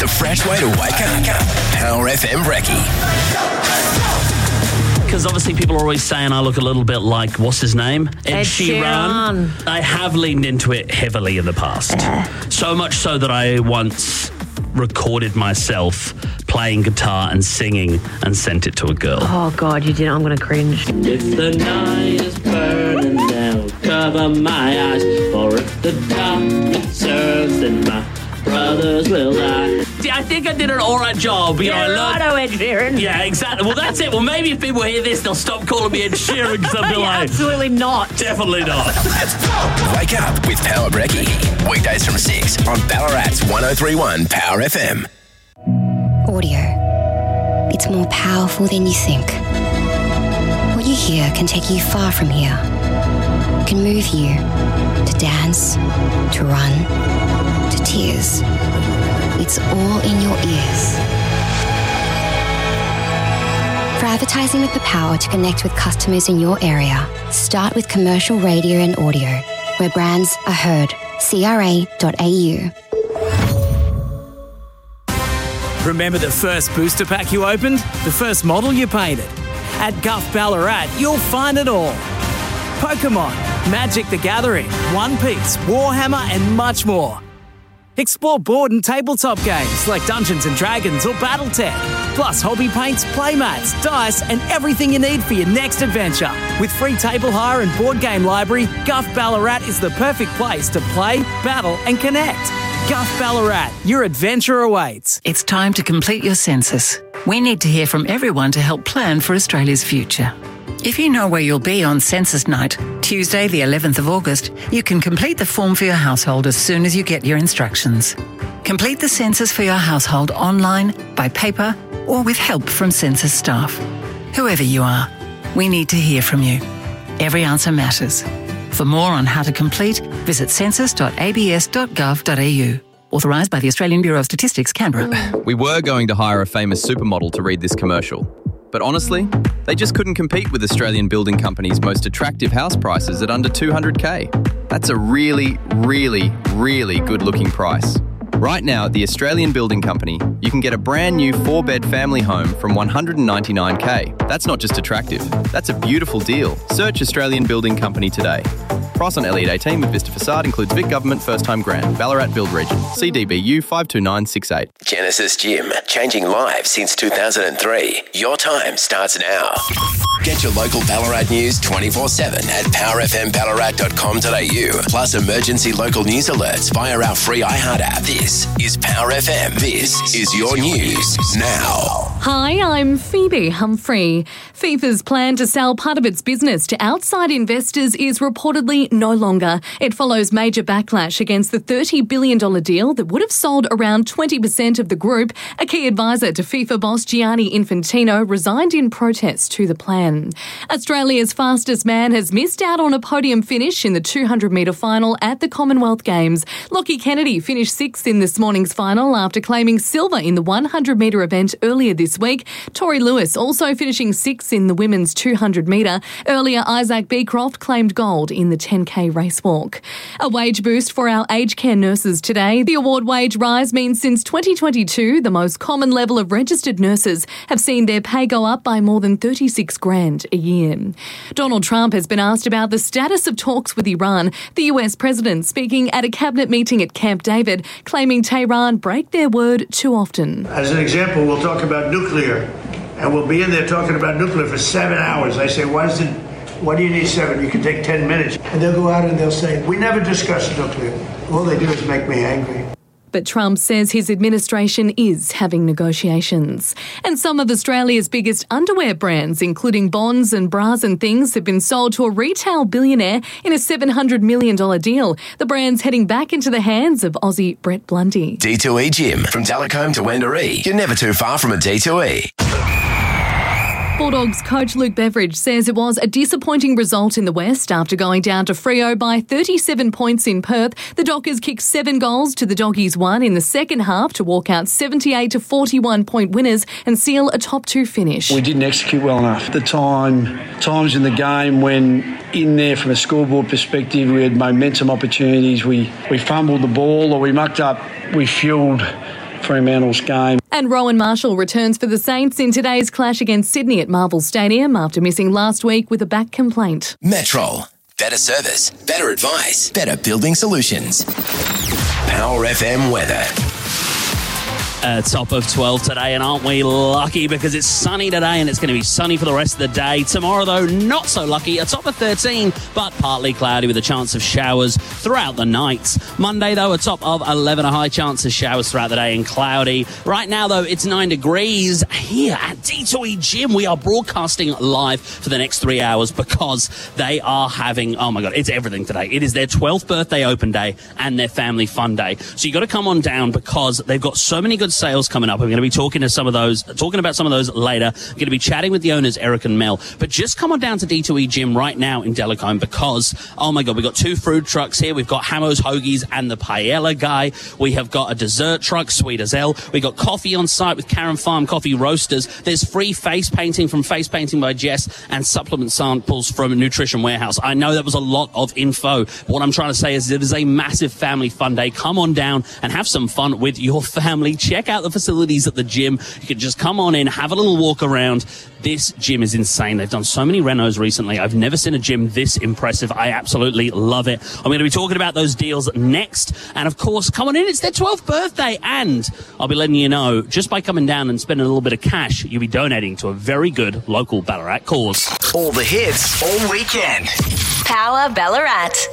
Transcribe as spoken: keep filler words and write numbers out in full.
It's a fresh way to wake up. Power F M Brekkie. Because obviously people are always saying I look a little bit like, what's his name? Ed, Ed Sheeran. Sheeran. I have leaned into it heavily in the past. Yeah. So much so that I once recorded myself playing guitar and singing and sent it to a girl. Oh, God, you did. I'm going to cringe. If the night is burning down, cover my eyes. For if the dark concerns, then my brothers will die. Yeah, I think I did an all right job. You Yeah, know, I righto, Ed Sheeran. Yeah, exactly. Well, that's it. Well, maybe if people hear this, they'll stop calling me Ed Sheeran because they'll be Yeah, like, absolutely not. definitely not. Wake up with Power Brekkie. Weekdays from six on Ballarat's one oh three point one Power F M. Audio. It's more powerful than you think. What you hear can take you far from here. Can move you to dance, to run, to tears. It's all in your ears. For advertising with the power to connect with customers in your area, start with commercial radio and audio, where brands are heard. C R A dot A U. Remember the first booster pack you opened? The first model you painted? At Guff Ballarat, you'll find it all. Pokemon, Magic the Gathering, One Piece, Warhammer and much more. Explore board and tabletop games like Dungeons and Dragons or Battletech, plus hobby paints, playmats, dice and everything you need for your next adventure. With free table hire and board game library, Guff Ballarat is the perfect place to play, battle and connect. Guff Ballarat, your adventure awaits. It's time to complete your census. We need to hear from everyone to help plan for Australia's future. If you know where you'll be on Census Night, Tuesday the eleventh of August, you can complete the form for your household as soon as you get your instructions. Complete the census for your household online, by paper, or with help from census staff. Whoever you are, we need to hear from you. Every answer matters. For more on how to complete, visit census dot a b s dot gov dot a u. Authorised by the Australian Bureau of Statistics, Canberra. We were going to hire a famous supermodel to read this commercial. But honestly, they just couldn't compete with Australian Building Company's most attractive house prices at under two hundred K. That's a really, really, really good-looking price. Right now at the Australian Building Company, you can get a brand new four-bed family home from one hundred ninety-nine K. That's not just attractive, that's a beautiful deal. Search Australian Building Company today. Price on Elliott eighteen with Vista Facade includes Vic Government First Time Grant, Ballarat Build Region, C D B U five two nine six eight. Genesis Gym, changing lives since two thousand three. Your time starts now. Get your local Ballarat news twenty-four seven at power f m ballarat dot com dot a u. Plus emergency local news alerts via our free iHeart app. This is Power F M. This is your news now. Hi, I'm Phoebe Humphrey. FIFA's plan to sell part of its business to outside investors is reportedly no longer. It follows major backlash against the thirty billion dollars deal that would have sold around twenty percent of the group. A key advisor to FIFA boss Gianni Infantino resigned in protest to the plan. Australia's fastest man has missed out on a podium finish in the two hundred metre final at the Commonwealth Games. Lockie Kennedy finished sixth in this morning's final after claiming silver in the one hundred metre event earlier this week. Tori Lewis also finishing sixth in the women's two hundred metre. Earlier, Isaac Beecroft claimed gold in the ten K race walk. A wage boost for our aged care nurses today. The award wage rise means since twenty twenty-two, the most common level of registered nurses have seen their pay go up by more than thirty-six grand a year. Donald Trump has been asked about the status of talks with Iran. The U S president speaking at a cabinet meeting at Camp David, claiming Tehran break their word too often. As an example, we'll talk about nuclear, and we'll be in there talking about nuclear for seven hours. I say, why is it, why do you need seven? You can take ten minutes. And they'll go out and they'll say, we never discussed nuclear. All they do is make me angry. But Trump says his administration is having negotiations. And some of Australia's biggest underwear brands, including Bonds and Bras and Things, have been sold to a retail billionaire in a seven hundred million dollars deal. The brand's heading back into the hands of Aussie Brett Blundy. D two E Gym, from Talcombe to Wendouree. You're never too far from a D two E. Bulldogs coach Luke Beveridge says it was a disappointing result in the West after going down to Freo by thirty-seven points in Perth. The Dockers kicked seven goals to the Doggies one in the second half to walk out seventy-eight to forty-one point winners and seal a top two finish. We didn't execute well enough. The time, times in the game when in there from a scoreboard perspective we had momentum opportunities, we, we fumbled the ball or we mucked up, we fueled Fremantle's game. And Rowan Marshall returns for the Saints in today's clash against Sydney at Marvel Stadium after missing last week with a back complaint. Metrol. Better service, better advice, better building solutions. Power F M weather. Uh, top of twelve today, and aren't we lucky because it's sunny today and it's going to be sunny for the rest of the day. Tomorrow, though, not so lucky. A top of thirteen, but partly cloudy with a chance of showers throughout the night. Monday, though, a top of eleven, a high chance of showers throughout the day and cloudy. Right now, though, it's nine degrees here at D two E Gym. We are broadcasting live for the next three hours because they are having, oh my God, it's everything today. It is their twelfth birthday open day and their family fun day. So you got to come on down because they've got so many good sales coming up. I'm going to be talking to some of those, talking about some of those later. I'm going to be chatting with the owners, Eric and Mel. But just come on down to D two E Gym right now in Delacombe because, oh my God, we've got two food trucks here. We've got Hammo's Hoagies and the Paella guy. We have got a dessert truck, Sweet as L. We've got coffee on site with Karen Farm Coffee Roasters. There's free face painting from Face Painting by Jess and supplement samples from Nutrition Warehouse. I know that was a lot of info. What I'm trying to say is it is a massive family fun day. Come on down and have some fun with your family. Check out the facilities at the gym. You can just come on in, have a little walk around. This gym is insane. They've done so many renos recently. I've never seen a gym this impressive. I absolutely love it. I'm going to be talking about those deals next. And of course, come on in. It's their twelfth birthday. And I'll be letting you know, just by coming down and spending a little bit of cash, you'll be donating to a very good local Ballarat cause. All the hits all weekend. Power Ballarat.